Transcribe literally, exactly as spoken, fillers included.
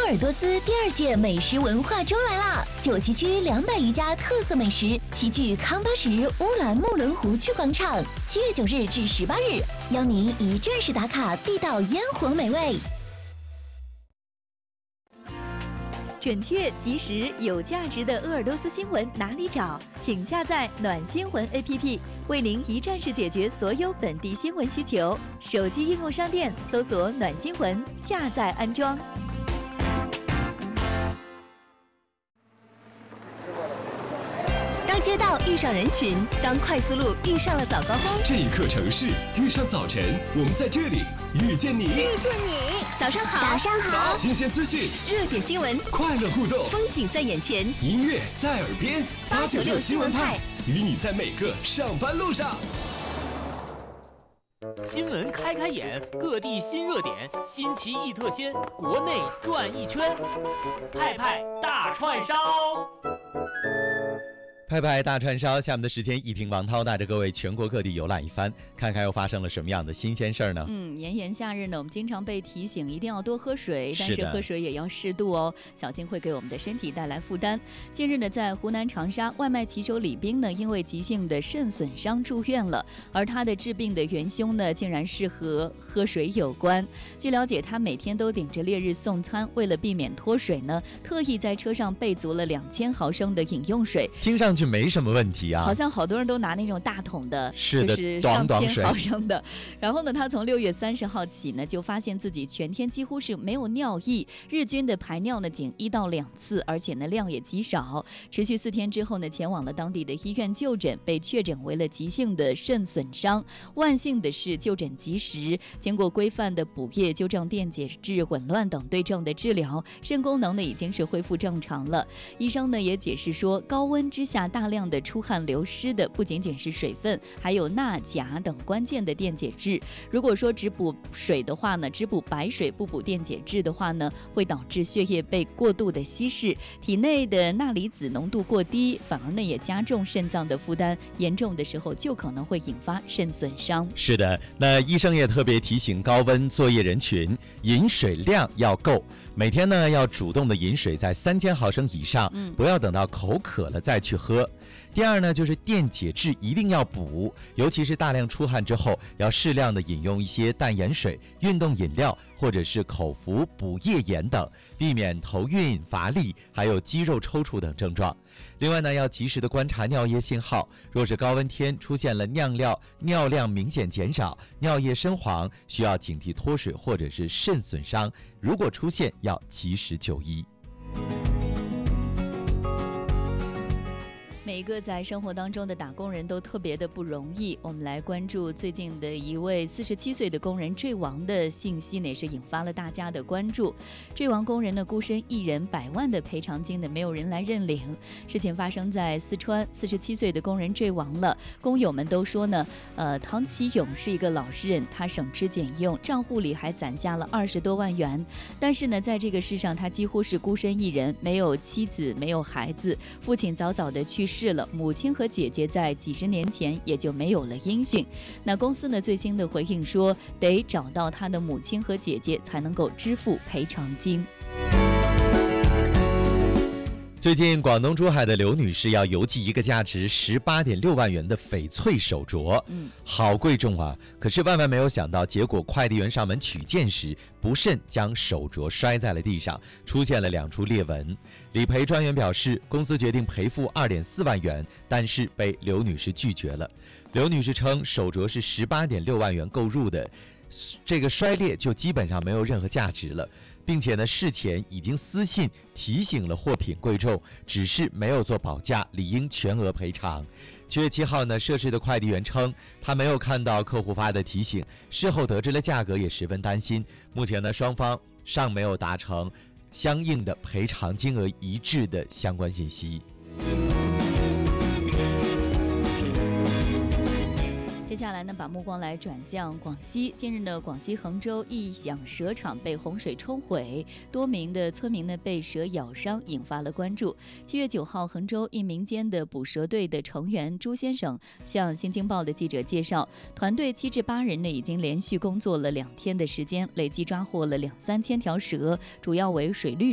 尔多斯第二届美食文化周来啦！九旗区两百余家特色美食齐聚康巴什乌兰木伦湖区广场，七月九日至十八日，邀您一站式打卡地道烟火美味。准确、及时、有价值的鄂尔多斯新闻哪里找？请下载暖新闻 A P P， 为您一站式解决所有本地新闻需求。手机应用商店搜索“暖新闻”，下载安装。当街道遇上人群，当快速路遇上了早高峰， 这一刻城市遇上早晨，我们在这里遇见你。 遇见你，早上好，早上好， 新鲜资讯， 热点新闻， 快乐互动， 风景在眼前， 音乐在耳边。 八九六新闻派， 与你在每个上班路上。 新闻开开眼，各地新热点，新奇异特鲜，国内转一圈，派派大串烧。 派派大串烧，下面的时间，一听王涛带着各位全国各地游览一番，看看又发生了什么样的新鲜事儿呢？ 嗯，炎炎夏日呢，我们经常被提醒一定要多喝水，但是喝水也要适度哦，小心会给我们的身体带来负担。近日呢，在湖南长沙，外卖骑手李斌呢，因为急性的肾损伤住院了，而他的治病的元凶呢，竟然是和喝水有关。据了解，他每天都顶着烈日送餐，为了避免脱水呢，特意在车上备足了两千毫升的饮用水。 听上去没什么问题啊， 好像好多人都拿那种大桶的， 是的， 就是上千毫升的。然后呢，他从六月三十号起呢，就发现自己全天几乎是没有尿意，日均的排尿呢仅一到两次，而且呢量也极少。持续四天之后呢，前往了当地的医院就诊，被确诊为了急性的肾损伤。万幸的是就诊及时，经过规范的补液、纠正电解质紊乱等对症的治疗，肾功能呢已经是恢复正常了。医生呢也解释说，高温之下大量的出汗流失的不仅仅是水分，还有钠、钾等关键的电解质。如果说只补水的话呢，只补白水不补电解质的话呢，会导致血液被过度的稀释，体内的钠离子浓度过低，反而呢也加重肾脏的负担，严重的时候就可能会引发肾损伤。 是的，那医生也特别提醒高温作业人群，饮水量要够，每天呢要主动的饮水在三千毫升以上，嗯、不要等到口渴了再去喝。第二呢，就是电解质一定要补，尤其是大量出汗之后，要适量的饮用一些淡盐水、运动饮料或者是口服补液盐等，避免头晕、乏力，还有肌肉抽搐等症状。另外呢，要及时的观察尿液信号，若是高温天出现了尿料尿量明显减少、尿液深黄，需要警惕脱水或者是肾损伤，如果出现要及时就医。 每一个在生活当中的打工人都特别的不容易，我们来关注最近的一位四十七岁的工人坠亡的信息呢，也是引发了大家的关注。坠亡工人呢孤身一人，百万的赔偿金呢没有人来认领。事情发生在四川，四十七岁的工人坠亡了，工友们都说呢，呃，唐启勇是一个老实人，他省吃俭用，账户里还攒下了二十多万元。但是呢，在这个世上他几乎是孤身一人，没有妻子，没有孩子，父亲早早的去世。是了，母亲和姐姐在几十年前也就没有了音讯。那公司呢最新的回应说，得找到他的母亲和姐姐才能够支付赔偿金。 最近，广东珠海的刘女士要邮寄一个价值十八点六万元的翡翠手镯，嗯，好贵重啊！可是万万没有想到，结果快递员上门取件时，不慎将手镯摔在了地上，出现了两处裂纹。理赔专员表示，公司决定赔付二点四万元，但是被刘女士拒绝了。刘女士称，手镯是十八点六万元购入的，这个摔裂就基本上没有任何价值了。并且呢，事前已经私信提醒了货品贵重，只是没有做保价，理应全额赔偿。七月七号呢，涉事的快递员称，他没有看到客户发的提醒，事后得知了价格，也十分担心。目前呢，双方尚没有达成相应的赔偿金额一致的相关信息。 接下来呢，把目光来转向广西。近日呢，广西衡州一响蛇场被洪水冲毁，多名的村民呢被蛇咬伤，引发了关注。七月九号，衡州一民间的捕蛇队的成员朱先生向新京报的记者介绍，团队七至八人呢已经连续工作了两天的时间，累计抓获了两三千条蛇，主要为水绿